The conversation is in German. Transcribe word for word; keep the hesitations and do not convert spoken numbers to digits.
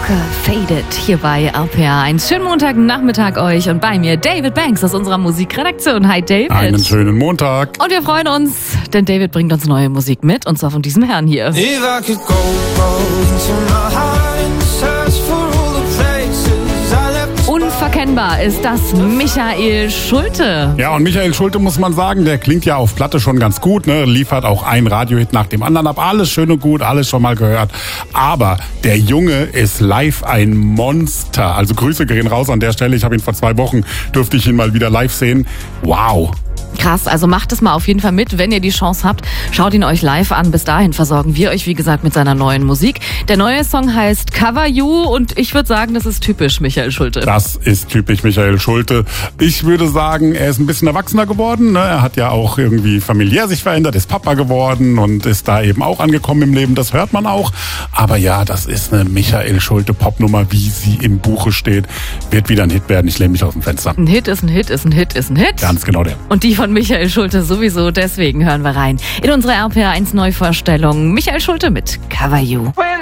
Walker, Faded, hier bei R P R eins. Schönen Montagnachmittag euch und bei mir David Banks aus unserer Musikredaktion. Hi David. Einen schönen Montag. Und wir freuen uns, denn David bringt uns neue Musik mit, und zwar von diesem Herrn hier. Unverkennbar ist das Michael Schulte. Ja, und Michael Schulte, muss man sagen, der klingt ja auf Platte schon ganz gut, ne? Liefert auch einen Radiohit nach dem anderen ab. Alles schön und gut, alles schon mal gehört. Aber der Junge ist live ein Monster. Also Grüße gehen raus an der Stelle. Ich habe ihn vor zwei Wochen, durfte ich ihn mal wieder live sehen. Wow. Krass, also macht es mal auf jeden Fall mit, wenn ihr die Chance habt. Schaut ihn euch live an. Bis dahin versorgen wir euch, wie gesagt, mit seiner neuen Musik. Der neue Song heißt Cover You und ich würde sagen, das ist typisch Michael Schulte. Das ist typisch Michael Schulte. Ich würde sagen, er ist ein bisschen erwachsener geworden. Ne? Er hat ja auch irgendwie familiär sich verändert, ist Papa geworden und ist da eben auch angekommen im Leben. Das hört man auch. Aber ja, das ist eine Michael Schulte Popnummer, wie sie im Buche steht. Wird wieder ein Hit werden. Ich lehne mich aus dem Fenster. Ein Hit ist ein Hit, ist ein Hit, ist ein Hit. Ganz genau der. Und die von Michael Schulte sowieso, deswegen hören wir rein in unsere R P R eins Neuvorstellung. Michael Schulte mit Cover You.